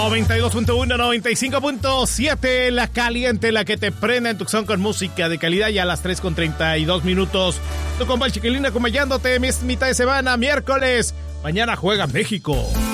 92.1, 95.7, la caliente, la que te prende en Tucson con música de calidad, ya a las 3:32. Tu compa el Chiquilín acompañándote, mitad de semana, miércoles. Mañana juega México.